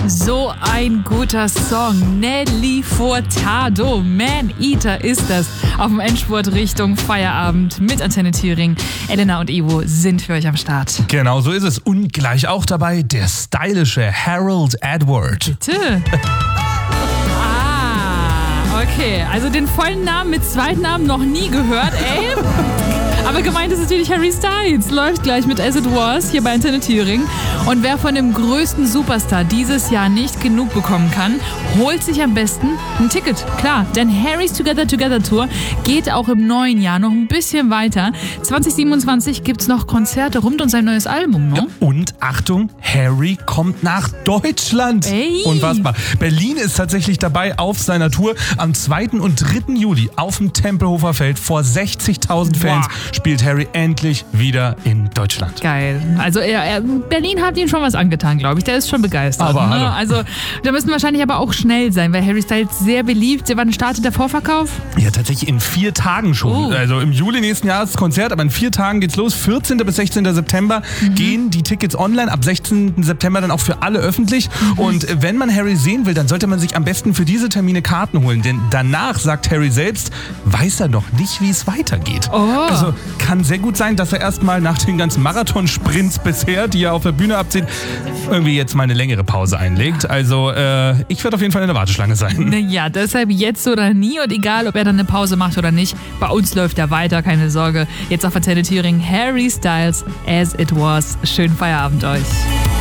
So ein guter Song. Nelly Furtado. Man Eater ist das. Auf dem Endspurt Richtung Feierabend mit Antenne Thüringen. Elena und Ivo sind für euch am Start. Genau, so ist es. Und gleich auch dabei der stylische Harold Edward. Bitte. Okay, also den vollen Namen mit Zweitnamen noch nie gehört, ey. Aber gemeint ist natürlich Harry Styles. Läuft gleich mit As It Was hier bei Antenne Thüringen. Und wer von dem größten Superstar dieses Jahr nicht genug bekommen kann, holt sich am besten ein Ticket. Klar, denn Harry's Together Together Tour geht auch im neuen Jahr noch ein bisschen weiter. 2027 gibt's noch Konzerte rund um sein neues Album, ne? Ja, und Achtung, Harry kommt nach Deutschland. Ey. Unfassbar. Berlin ist tatsächlich dabei auf seiner Tour. Am 2. und 3. Juli auf dem Tempelhofer Feld vor 60.000 Fans spielt Harry endlich wieder in Deutschland. Geil. Also Berlin hat ihm schon was angetan, glaube ich. Der ist schon begeistert. Aber hallo. Also da müssen wahrscheinlich aber auch schnell sein, weil Harry Styles sehr beliebt. Wann startet der Vorverkauf? Ja, tatsächlich in 4 Tagen schon. Also im Juli nächsten Jahres das Konzert, aber in 4 Tagen geht's los. 14. bis 16. September gehen die Tickets online. Ab 16. September dann auch für alle öffentlich. Und wenn man Harry sehen will, dann sollte man sich am besten für diese Termine Karten holen. Denn danach, sagt Harry selbst, weiß er noch nicht, wie es weitergeht. Also kann sehr gut sein, dass er erstmal nach den ganzen Marathonsprints bisher, die er auf der Bühne abzieht, irgendwie jetzt mal eine längere Pause einlegt. Also ich werde auf jeden Fall in der Warteschlange sein. Ja, deshalb jetzt oder nie und egal, ob er dann eine Pause macht oder nicht, bei uns läuft er weiter, keine Sorge. Jetzt auf Antenne Thüringen, Harry Styles, As It Was. Schönen Feierabend euch.